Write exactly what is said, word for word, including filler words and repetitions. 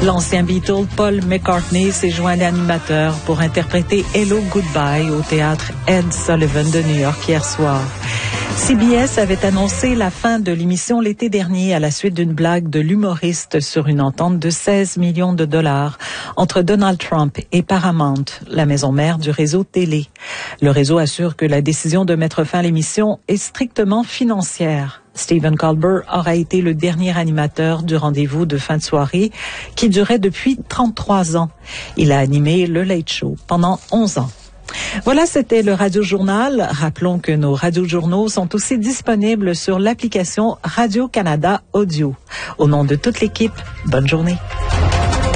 L'ancien Beatle Paul McCartney s'est joint à l'animateur pour interpréter Hello Goodbye au théâtre Ed Sullivan de New York hier soir. C B S avait annoncé la fin de l'émission l'été dernier à la suite d'une blague de l'humoriste sur une entente de seize millions de dollars entre Donald Trump et Paramount, la maison mère du réseau télé. Le réseau assure que la décision de mettre fin à l'émission est strictement financière. Stephen Colbert aura été le dernier animateur du rendez-vous de fin de soirée qui durait depuis trente-trois ans. Il a animé le Late Show pendant onze ans. Voilà, c'était le Radio-Journal. Rappelons que nos radiojournaux sont aussi disponibles sur l'application Radio-Canada Audio. Au nom de toute l'équipe, bonne journée.